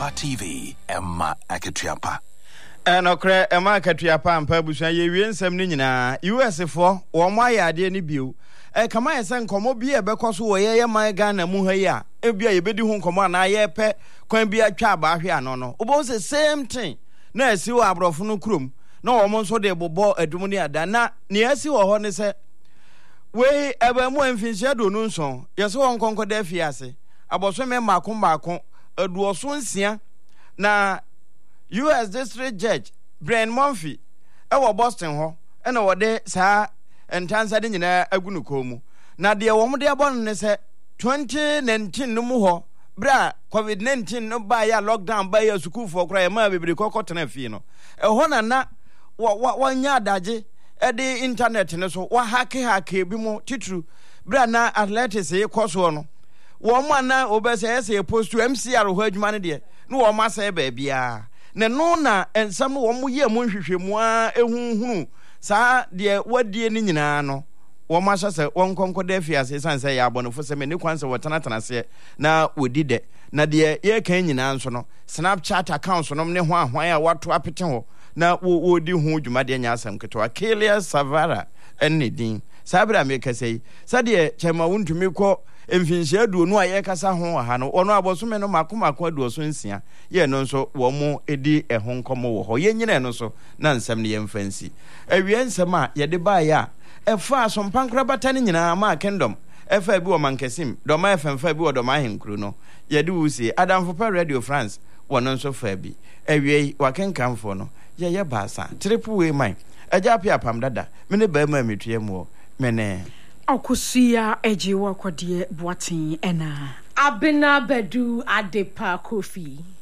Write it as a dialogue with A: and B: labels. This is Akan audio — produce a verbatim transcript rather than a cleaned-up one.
A: Ampa T V, Emma Akatuapa.
B: And okre Emma Akatuapa and Pabusha, ye win some nina, U S A for, or my idea ni bill. E kama e sen komo bia because wo ye my Ghana mu ha ya e bia ye bedi hu komo na ye pe kwan bia twa ba hwe ano no obo say same thing na esi wo abrofo no krom na wo mo so de bobo adum ni ada na ne esi wo ho ne se we eba mu amfinhia do no nson ye so won konko da fiase aboso me mako mako aduoso nsia na U S District Judge Brian Murphy e wo Boston ho e na wo de saa entansa de nyina agunu komu na de wo mo de abon ne se twenty nineteen no mu ho bra covid nineteen no ba ya lockdown ba ya school for kra ma bebere kokotena fi no e ho na na wa nya adaje e de internet ne so wa hake hake bi mo titru bra na athletics e koso no wo mo na obese ese post to M C R ho adwuma ne de no wo ma se ba bia ne no na ensam no wo mo ye mo nhwehwemu a ehunhunu sa de wadie ni nyina no wo ma hye se won konko da fiase sanse ya abonofo se me ne kwanse wotanatana se na wodi de na de ye kan nyina nso no Snapchat account no ne ho ahwan a wato apete ho na wodi hu dwuma de nya asam keto Akelia Savara ennedin sabra me kasei sa de chema wuntumi ko emfinhia duo no aye kasa ho ha no ono abosome no makomako aduo so nsia ye no nso wo mo edi ehon nkomo wo ho ye nyina no so na nsam ne yemfansi awie nsam a ye de ba ya efa asompan bata ne nyina ma kingdom efa bi wo mankesim do ma efenfa bi wo do ma henkru no ye de wusi Adamfo pa Radio France wono nso fa bi awie wakenkamfo no ye ye baasa triple way man aja pia pam dada me ne ba ma metuemu mene
C: Akusia eji wakwade Boatin ena
D: Abena Bedu Adepa Kofi